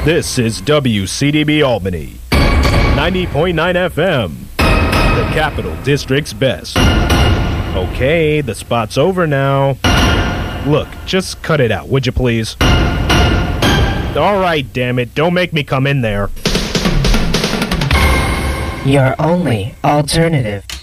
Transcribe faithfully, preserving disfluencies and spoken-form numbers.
This is W C D B Albany, ninety point nine F M, the Capital District's best. Okay, the spot's over now. Look, just cut it out, would you please? All right, damn it, don't make me come in there. Your only alternative.